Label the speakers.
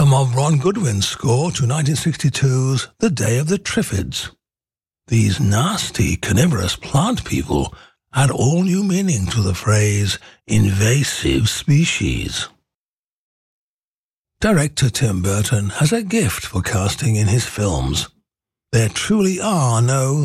Speaker 1: From of Ron Goodwin's score to 1962's The Day of the Triffids. These nasty, carnivorous plant people add all new meaning to the phrase invasive species. Director Tim Burton has a gift for casting in his films. There truly are no